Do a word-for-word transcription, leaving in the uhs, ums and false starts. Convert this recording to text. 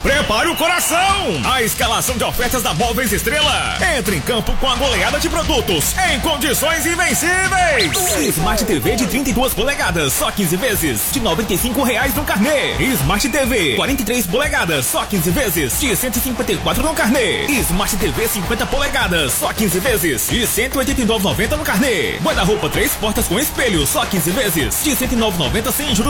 Prepare o coração! A escalação de ofertas da Móveis Estrela. Entre em campo com a goleada de produtos em condições invencíveis. Smart T V de trinta e duas polegadas, só quinze vezes, de noventa e cinco reais no carnê. Smart T V quarenta e três polegadas, só quinze vezes, de cento e cinquenta e quatro no carnê. Smart T V cinquenta polegadas, só quinze vezes, de cento e oitenta e nove reais e noventa centavos no carnê. Guarda-roupa três portas com espelho, só quinze vezes, de cento e nove reais e noventa centavos sem juros